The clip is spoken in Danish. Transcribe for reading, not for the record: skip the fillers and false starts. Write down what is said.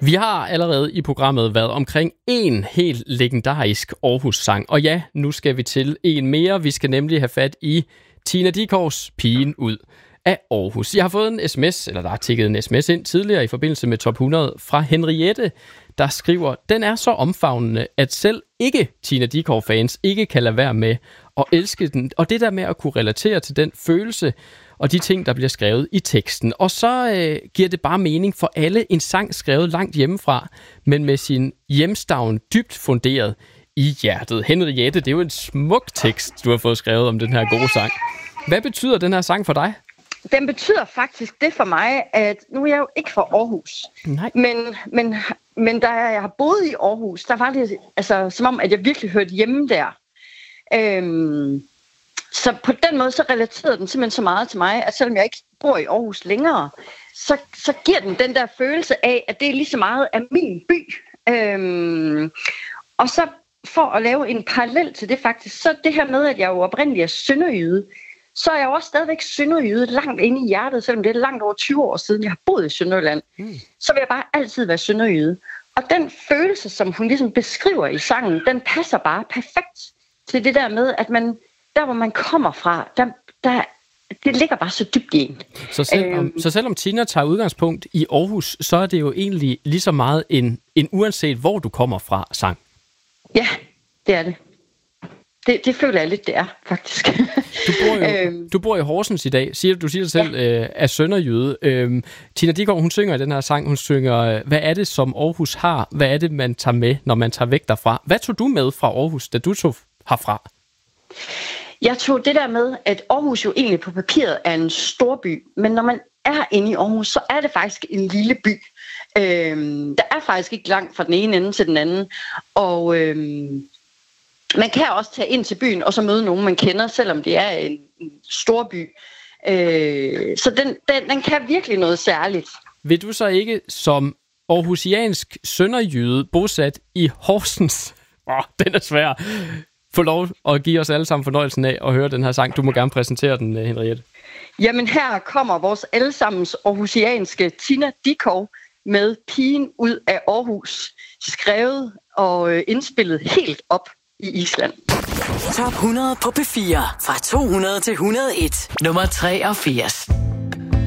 Vi har allerede i programmet været omkring en helt legendarisk Aarhus-sang. Og ja, nu skal vi til en mere. Vi skal nemlig have fat i Tina Dickows Pigen ud af Aarhus. Jeg har fået en sms, eller der er tikket en sms ind tidligere i forbindelse med Top 100 fra Henriette, der skriver, den er så omfavnende, at selv ikke Tina Dickow-fans ikke kan lade være med at elske den. Og det der med at kunne relatere til den følelse og de ting, der bliver skrevet i teksten. Og så giver det bare mening for alle, en sang skrevet langt hjemmefra, men med sin hjemstavn dybt funderet i hjertet. Henriette, det er jo en smuk tekst, du har fået skrevet om den her gode sang. Hvad betyder den her sang for dig? Den betyder faktisk det for mig, at nu er jeg jo ikke fra Aarhus. Nej. Men da jeg har boet i Aarhus, der var det altså som om, at jeg virkelig hørte hjemme der. Så på den måde, så relaterede den simpelthen så meget til mig, at selvom jeg ikke bor i Aarhus længere, så giver den der følelse af, at det er lige så meget af min by. Og så for at lave en parallel til det faktisk, så det her med, at jeg jo oprindeligt er sønderjyde, så er jeg jo også stadigvæk sønderjyde langt inde i hjertet, selvom det er langt over 20 år siden, jeg har boet i Sønderjylland. Så vil jeg bare altid være sønderjyde. Og den følelse, som hun ligesom beskriver i sangen, den passer bare perfekt til det der med, at man, der hvor man kommer fra, det ligger bare så dybt i en. Så selvom Tina tager udgangspunkt i Aarhus, så er det jo egentlig lige så meget en uanset hvor du kommer fra sang. Ja, det er det. Det føler jeg lidt, det er, faktisk. Du bor i Horsens i dag. Du siger selv, er sønderjyde. Tina Dickow, hun synger i den her sang, hun synger, hvad er det, som Aarhus har? Hvad er det, man tager med, når man tager væk derfra? Hvad tog du med fra Aarhus, da du tog herfra? Jeg tog det der med, at Aarhus jo egentlig på papiret er en stor by, men når man er inde i Aarhus, så er det faktisk en lille by. Der er faktisk ikke langt fra den ene ende til den anden, og man kan også tage ind til byen og så møde nogen, man kender, selvom det er en stor by. Så den kan virkelig noget særligt. Vil du så ikke som aarhusiansk sønderjyde bosat i Horsens, den er svær, få lov at give os alle sammen fornøjelsen af at høre den her sang? Du må gerne præsentere den, Henriette. Jamen her kommer vores allesammens aarhusianske Tina Dickow med Pigen ud af Aarhus, skrevet og indspillet helt op i Island. Top 100 på P4 fra 200 til 101. Nummer 83.